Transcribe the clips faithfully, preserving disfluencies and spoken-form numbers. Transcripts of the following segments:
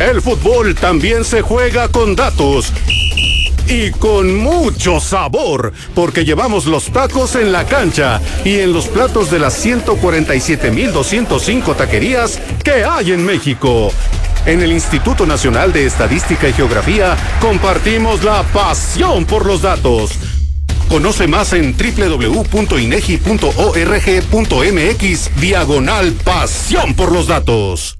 El fútbol también se juega con datos. Y con mucho sabor, porque llevamos los tacos en la cancha y en los platos de las ciento cuarenta y siete mil doscientos cinco taquerías que hay en México. En el Instituto Nacional de Estadística y Geografía compartimos la pasión por los datos. Conoce más en doble u doble u doble u punto inegi punto org punto mx diagonal pasión por los datos.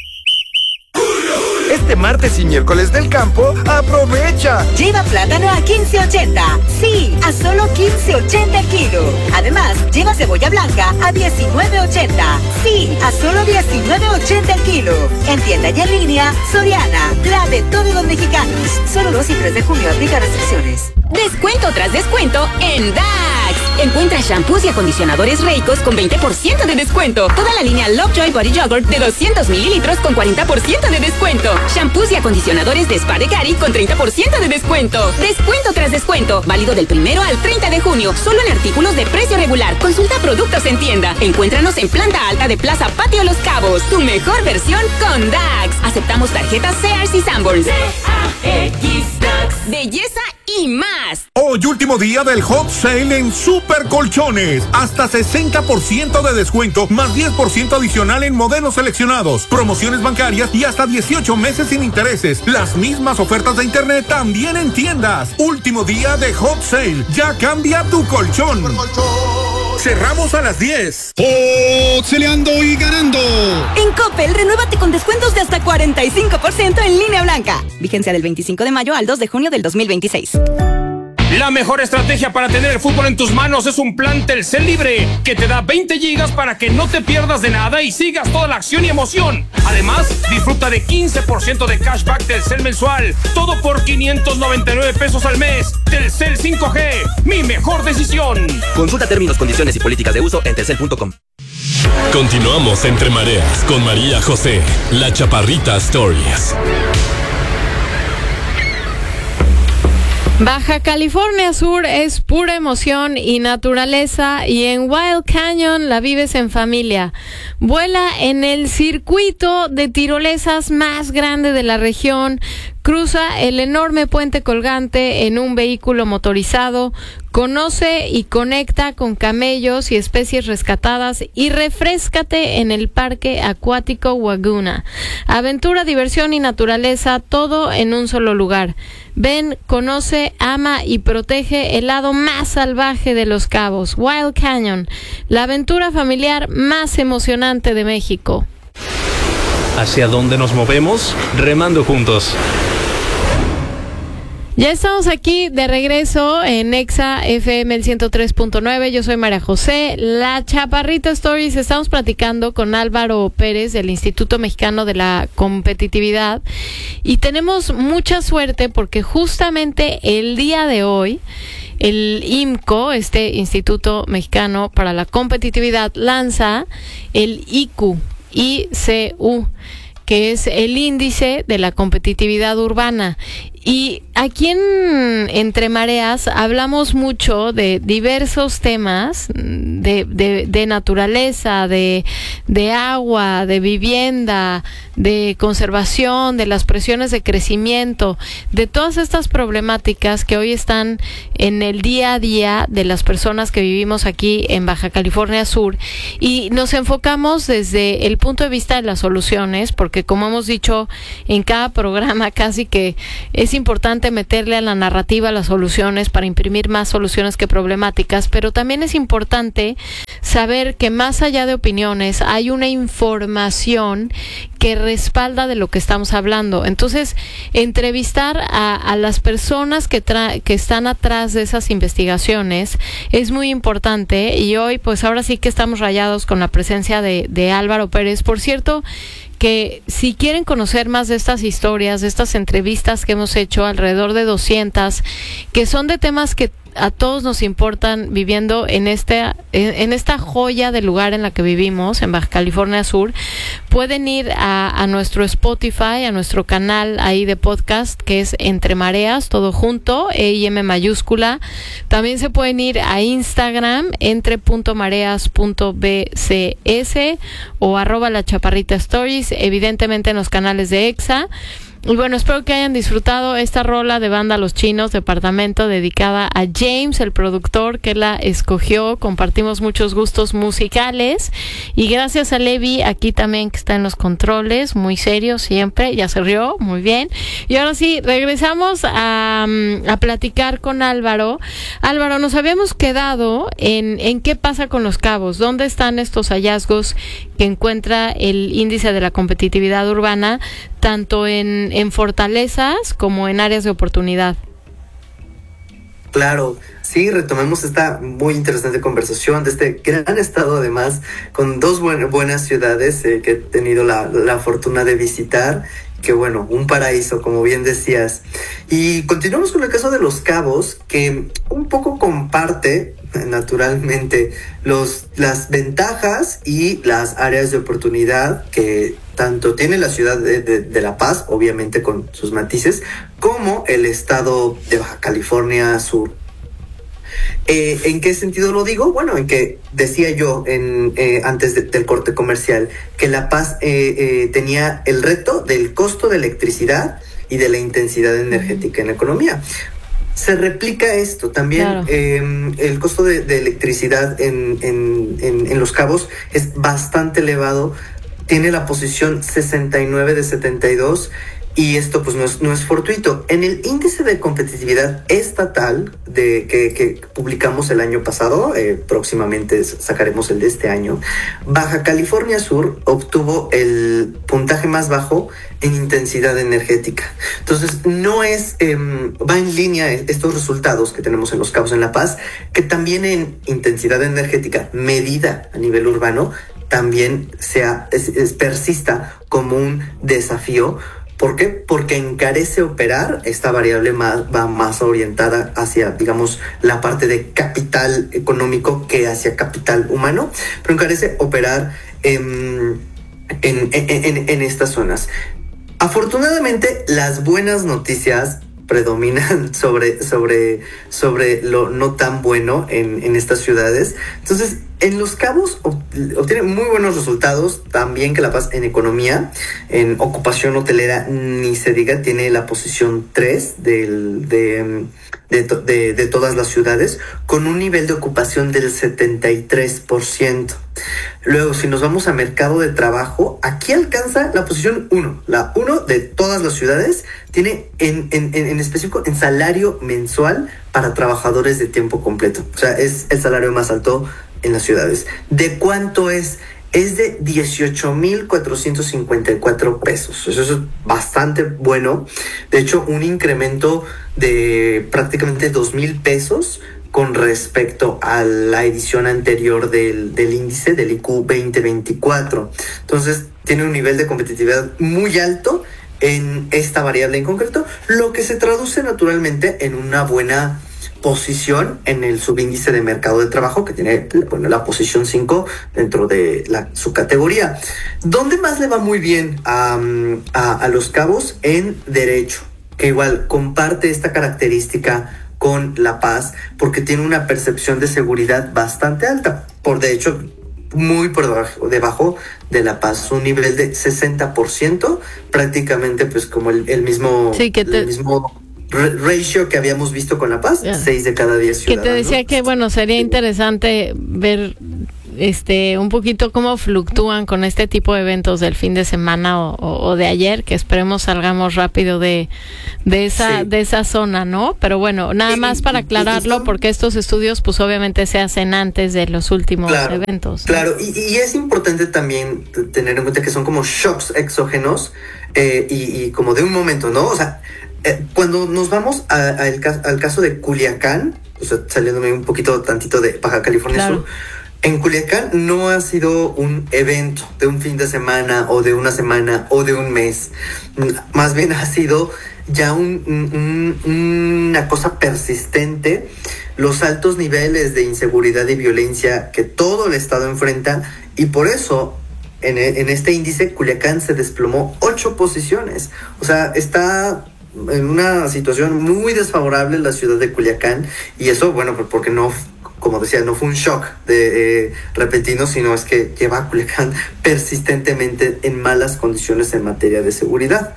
Este martes y miércoles del campo, ¡aprovecha! Lleva plátano a quince ochenta. Sí, a solo quince ochenta el kilo. Además, lleva cebolla blanca a diecinueve ochenta. Sí, a solo diecinueve ochenta el kilo. En tienda y en línea, Soriana, la de todos los mexicanos. Solo dos y tres de junio aplica restricciones. Descuento tras descuento en Dax. Encuentra shampoos y acondicionadores Reicos con veinte por ciento de descuento. Toda la línea Lovejoy Body Yogurt de doscientos mililitros con cuarenta por ciento de descuento. Shampoos y acondicionadores de Spa de Cari con treinta por ciento de descuento. Descuento tras descuento. Válido del primero al treinta de junio. Solo en artículos de precio regular. Consulta productos en tienda. Encuéntranos en planta alta de Plaza Patio Los Cabos. Tu mejor versión con Dax. Aceptamos tarjetas Sears y Sanborns. Dax. Belleza y más. Hoy último día del Hot Sale en Super Colchones. Hasta sesenta por ciento de descuento, más diez por ciento adicional en modelos seleccionados, promociones bancarias y hasta dieciocho meses sin intereses. Las mismas ofertas de internet también en tiendas. Último día de Hot Sale. Ya cambia tu colchón. Cerramos a las diez. ¡Hot-seleando y ganando! En Coppel, renuévate con descuentos de hasta cuarenta y cinco por ciento en línea blanca. Vigencia del veinticinco de mayo al dos de junio del dos mil veintiséis. La mejor estrategia para tener el fútbol en tus manos es un plan Telcel Libre, que te da veinte gigas para que no te pierdas de nada y sigas toda la acción y emoción. Además, disfruta de quince por ciento de cashback Telcel mensual, todo por quinientos noventa y nueve pesos al mes. Telcel cinco G, mi mejor decisión. Consulta términos, condiciones y políticas de uso en telcel punto com. Continuamos Entre Mareas con María José, la Chaparrita Stories. Baja California Sur es pura emoción y naturaleza, y en Wild Canyon la vives en familia. Vuela en el circuito de tirolesas más grande de la región, cruza el enorme puente colgante en un vehículo motorizado, conoce y conecta con camellos y especies rescatadas y refréscate en el Parque Acuático Waguna. Aventura, diversión y naturaleza, todo en un solo lugar. Ven, conoce, ama y protege el lado más salvaje de Los Cabos. Wild Canyon, la aventura familiar más emocionante de México. ¿Hacia dónde nos movemos? Remando juntos. Ya estamos aquí de regreso en Exa F M el ciento tres punto nueve. Yo soy María José, la Chaparrita Stories. Estamos platicando con Álvaro Pérez del Instituto Mexicano de la Competitividad y tenemos mucha suerte porque justamente el día de hoy el I M C O, este Instituto Mexicano para la Competitividad, lanza el I Q, I C U, que es el índice de la competitividad urbana. Y aquí en Entre Mareas hablamos mucho de diversos temas de, de, de naturaleza, de, de agua, de vivienda, de conservación, de las presiones de crecimiento, de todas estas problemáticas que hoy están en el día a día de las personas que vivimos aquí en Baja California Sur. Y nos enfocamos desde el punto de vista de las soluciones, porque como hemos dicho en cada programa, casi que es importante meterle a la narrativa las soluciones para imprimir más soluciones que problemáticas, pero también es importante saber que más allá de opiniones hay una información que respalda de lo que estamos hablando. Entonces, entrevistar a, a las personas que, tra- que están atrás de esas investigaciones es muy importante, y hoy pues ahora sí que estamos rayados con la presencia de, de Álvaro Pérez. Por cierto, que si quieren conocer más de estas historias, de estas entrevistas que hemos hecho, alrededor de doscientas, que son de temas que a todos nos importan viviendo en este en, en esta joya de lugar en la que vivimos, en Baja California Sur, pueden ir a, a nuestro Spotify, a nuestro canal ahí de podcast, que es Entre Mareas, todo junto, E y M mayúscula. También se pueden ir a Instagram, entre punto mareas punto b c s o arroba la chaparrita stories, evidentemente en los canales de EXA. Y bueno, espero que hayan disfrutado esta rola de Banda Los Chinos, Departamento, dedicada a James, el productor que la escogió. Compartimos muchos gustos musicales. Y gracias a Levi, aquí también, que está en los controles, muy serio siempre, ya se rió, muy bien. Y ahora sí, regresamos a, a platicar con Álvaro. Álvaro, nos habíamos quedado en, en qué pasa con Los Cabos, dónde están estos hallazgos que encuentra el índice de la competitividad urbana, tanto en, en fortalezas como en áreas de oportunidad. Claro, sí, retomemos esta muy interesante conversación de este gran estado, además, con dos buen, buenas ciudades eh, que he tenido la, la fortuna de visitar. Que bueno, un paraíso, como bien decías. Y continuamos con el caso de Los Cabos, que un poco comparte, naturalmente, los, las ventajas y las áreas de oportunidad que tanto tiene la ciudad de, de, de La Paz, obviamente con sus matices, como el estado de Baja California Sur. Eh, ¿En qué sentido lo digo? Bueno, en que decía yo en, eh, antes de, del corte comercial que La Paz eh, eh, tenía el reto del costo de electricidad y de la intensidad energética en la economía. Se replica esto también. Claro. eh, el costo de, de electricidad en, en, en, en Los Cabos es bastante elevado, tiene la posición sesenta y nueve de setenta y dos. Y esto pues no es, no es fortuito. En el índice de competitividad estatal de, que, que publicamos el año pasado, eh, próximamente sacaremos el de este año, Baja California Sur obtuvo el puntaje más bajo en intensidad energética. Entonces no es, eh, va en línea estos resultados que tenemos en Los Cabos, en La Paz, que también en intensidad energética medida a nivel urbano, también sea, es, es, persista como un desafío. ¿Por qué? Porque encarece operar. Esta variable más, va más orientada hacia, digamos, la parte de capital económico que hacia capital humano, pero encarece operar en, en, en, en estas zonas. Afortunadamente, las buenas noticias predominan sobre, sobre, sobre lo no tan bueno en, en estas ciudades. Entonces, en Los Cabos obtiene muy buenos resultados, también que La Paz en economía, en ocupación hotelera, ni se diga, tiene la posición tres del, de, de, de, de todas las ciudades, con un nivel de ocupación del setenta y tres por ciento. Luego, si nos vamos a mercado de trabajo, aquí alcanza la posición uno, la uno de todas las ciudades, tiene en, en, en específico en salario mensual para trabajadores de tiempo completo. O sea, es el salario más alto en las ciudades. ¿De cuánto es? Es de dieciocho mil cuatrocientos cincuenta y cuatro pesos. Eso es bastante bueno. De hecho, un incremento de prácticamente dos mil pesos con respecto a la edición anterior del, del índice del I Q veinte veinticuatro. Entonces, tiene un nivel de competitividad muy alto en esta variable en concreto, lo que se traduce naturalmente en una buena posición en el subíndice de mercado de trabajo, que tiene, bueno, la posición cinco dentro de la, su categoría. ¿Dónde más le va muy bien a, a, a Los Cabos? En derecho, que igual comparte esta característica con La Paz, porque tiene una percepción de seguridad bastante alta, por de hecho muy por debajo, debajo de La Paz, un nivel de sesenta por ciento, prácticamente pues como el, el mismo, sí, que te... el mismo ratio que habíamos visto con La Paz, yeah. seis de cada diez ciudadanos. Que te decía, ¿no? Que bueno, sería interesante ver este un poquito cómo fluctúan con este tipo de eventos del fin de semana o, o, o de ayer, que esperemos salgamos rápido de de esa sí. de esa zona, ¿no? Pero bueno, nada más para aclararlo, porque estos estudios pues obviamente se hacen antes de los últimos claro, eventos, ¿no? Claro, y, y es importante también tener en cuenta que son como shocks exógenos eh, y, y como de un momento, ¿no? O sea, eh, cuando nos vamos a, a el, al caso de Culiacán, o sea, saliéndome un poquito tantito de Baja California claro. Sur, En Culiacán no ha sido un evento de un fin de semana o de una semana o de un mes. Más bien ha sido ya un, un, una cosa persistente. Los altos niveles de inseguridad y violencia que todo el estado enfrenta, y por eso en, en este índice Culiacán se desplomó ocho posiciones. O sea, está en una situación muy desfavorable la ciudad de Culiacán, y eso, bueno, porque no, como decía, no fue un shock de, eh, repentino, sino es que lleva a Culiacán persistentemente en malas condiciones en materia de seguridad.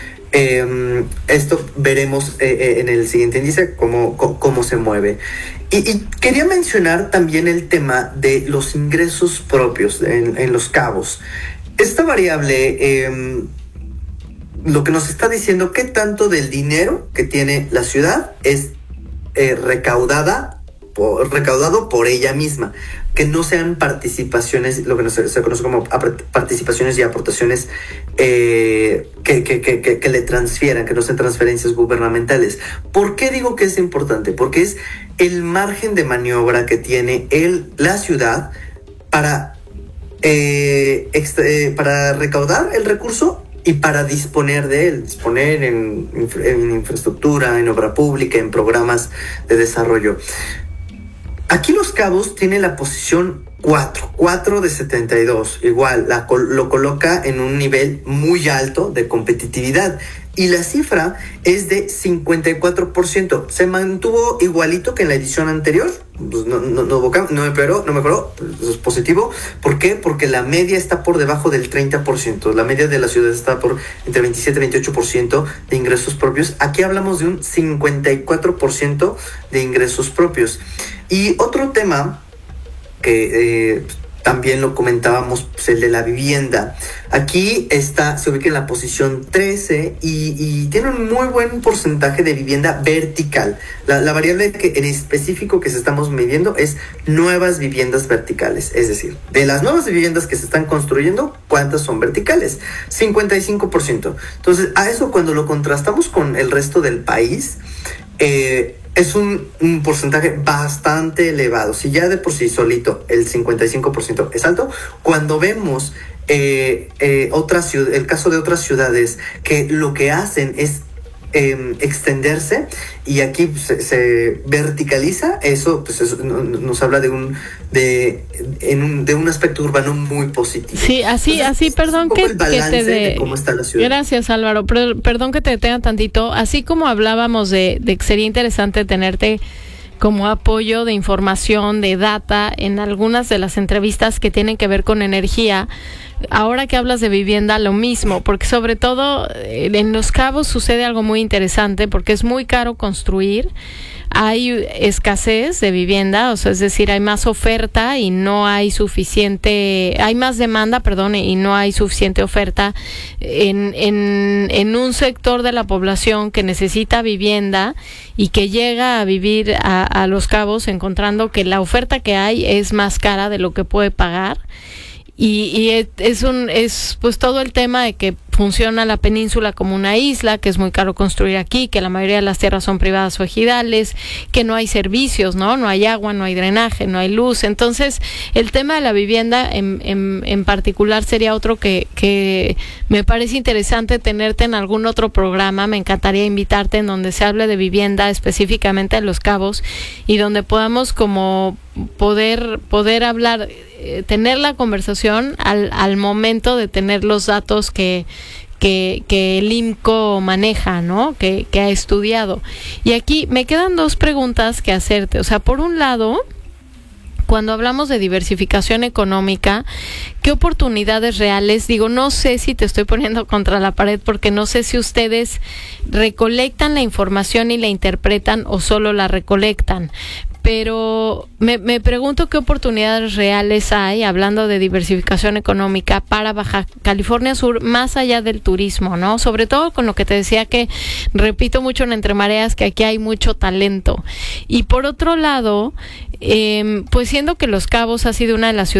Eh, esto veremos eh, eh, en el siguiente índice cómo, cómo, cómo se mueve. Y, y quería mencionar también el tema de los ingresos propios en, en Los Cabos. Esta variable, eh, lo que nos está diciendo qué tanto del dinero que tiene la ciudad es eh, recaudada Por, recaudado por ella misma, que no sean participaciones, lo que se, se conoce como participaciones y aportaciones eh, que, que, que, que, que le transfieran, que no sean transferencias gubernamentales. ¿Por qué digo que es importante? Porque es el margen de maniobra que tiene el, la ciudad para, eh, extra, eh, para recaudar el recurso y para disponer de él, disponer en, en infraestructura, en obra pública, en programas de desarrollo. Aquí Los Cabos tiene la posición cuatro, cuatro de setenta y dos, igual la, lo coloca en un nivel muy alto de competitividad, y la cifra es de cincuenta y cuatro por ciento, se mantuvo igualito que en la edición anterior, pues no, no, no, no mejoró, no mejoró, eso es positivo. ¿Por qué? Porque la media está por debajo del treinta por ciento, la media de la ciudad está por entre veintisiete y veintiocho por ciento de ingresos propios. Aquí hablamos de un cincuenta y cuatro por ciento de ingresos propios. Y otro tema que eh, también lo comentábamos, pues el de la vivienda. Aquí está, se ubica en la posición trece y, y tiene un muy buen porcentaje de vivienda vertical. La, la variable que en específico que se estamos midiendo es nuevas viviendas verticales. Es decir, de las nuevas viviendas que se están construyendo, ¿cuántas son verticales? cincuenta y cinco por ciento. Entonces, a eso cuando lo contrastamos con el resto del país, eh, es un, un porcentaje bastante elevado. Si ya de por sí solito el cincuenta y cinco por ciento es alto, cuando vemos eh, eh, otras, el caso de otras ciudades que lo que hacen es eh, extenderse y aquí se, se verticaliza, eso, pues eso nos habla de un de en un de un aspecto urbano muy positivo. Sí, así Entonces, así perdón que, que te de, de cómo está la ciudad. Gracias, Álvaro, pero, perdón que te detenga tantito, así como hablábamos de, de que sería interesante tenerte como apoyo de información, de data en algunas de las entrevistas que tienen que ver con energía. Ahora que hablas de vivienda, lo mismo, porque sobre todo en Los Cabos sucede algo muy interesante porque es muy caro construir, hay escasez de vivienda, o sea, es decir, hay más oferta y no hay suficiente, hay más demanda, perdón, y no hay suficiente oferta en, en, en un sector de la población que necesita vivienda y que llega a vivir a, a Los Cabos encontrando que la oferta que hay es más cara de lo que puede pagar. Y, y es un es pues todo el tema de que funciona la península como una isla, que es muy caro construir aquí, que la mayoría de las tierras son privadas o ejidales, que no hay servicios, no no hay agua, no hay drenaje, no hay luz. Entonces el tema de la vivienda en, en, en particular sería otro que, que me parece interesante tenerte en algún otro programa. Me encantaría invitarte en donde se hable de vivienda específicamente en Los Cabos y donde podamos como poder poder hablar, eh, tener la conversación al, al momento de tener los datos que que, que el I M C O maneja, ¿no? Que, que ha estudiado. Y aquí me quedan dos preguntas que hacerte. O sea, por un lado, cuando hablamos de diversificación económica, ¿qué oportunidades reales? Digo, no sé si te estoy poniendo contra la pared porque no sé si ustedes recolectan la información y la interpretan o solo la recolectan. Pero me, me pregunto qué oportunidades reales hay, hablando de diversificación económica, para Baja California Sur, más allá del turismo, ¿no? Sobre todo con lo que te decía que, repito mucho en Entre Mareas, que aquí hay mucho talento. Y por otro lado, eh, pues siendo que Los Cabos ha sido una de las ciudades